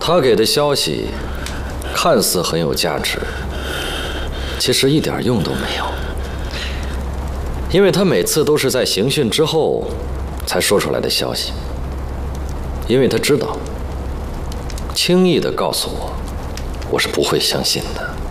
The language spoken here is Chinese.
他给的消息看似很有价值，其实一点用都没有，因为他每次都是在刑讯之后才说出来的消息，因为他知道，轻易地告诉我，我是不会相信的。